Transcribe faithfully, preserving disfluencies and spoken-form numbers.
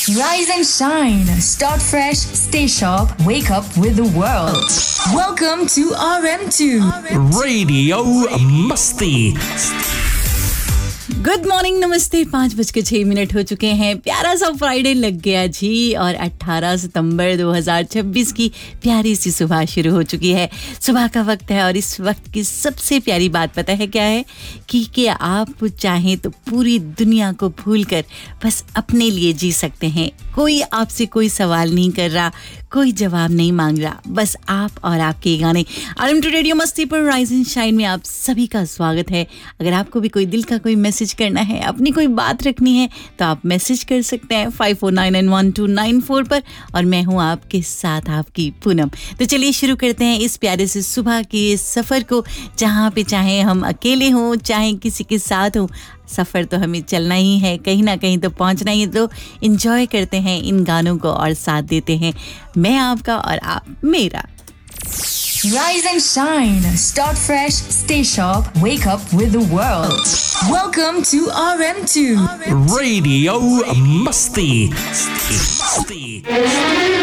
Rise and shine. Start fresh. Stay sharp. Wake up with the world. Welcome to R M two. Radio Masti. Good morning, नमस्ते। पाँच बज के छः minute हो चुके हैं। प्यारा सा फ्राइडे लग गया जी और अट्ठारह सितंबर दो हज़ार छब्बीस की प्यारी सी सुबह शुरू हो चुकी है। सुबह का वक्त है और इस वक्त की सबसे प्यारी बात पता है क्या है कि, कि आप चाहें तो पूरी दुनिया को भूलकर बस अपने लिए जी सकते हैं। कोई आपसे कोई सवाल नहीं कर रहा, कोई जवाब नहीं मांग रहा, बस आप और आपके गाने। आरएम टू रेडियो मस्ती पर राइज एंड शाइन में आप सभी का स्वागत है। अगर आपको भी कोई दिल का कोई मैसेज करना है, अपनी कोई बात रखनी है, तो आप मैसेज कर सकते हैं five four nine nine one two nine four पर और मैं हूँ आपके साथ आपकी पूनम। तो चलिए शुरू करते हैं इस प्यारे से सुबह के इस सफ़र को, जहाँ पे चाहे हम अकेले हों चाहे किसी के साथ हों, सफ़र तो हमें चलना ही है, कहीं ना कहीं तो पहुंचना ही है। तो एंजॉय करते हैं इन गानों को और साथ देते हैं मैं आपका और आप मेरा। Rise and shine. Start fresh. Stay sharp. Wake up with the world. Welcome to R M two. Radio Masti.